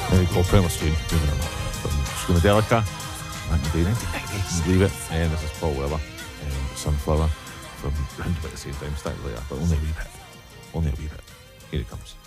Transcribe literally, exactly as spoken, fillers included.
There you go, Primal Scream, moving on from Screamadelica, nineteen ninety, leave it, and this is Paul Weller, and Sunflower, from round about the same time, slightly later, but only a wee bit, only a wee bit. Here it comes.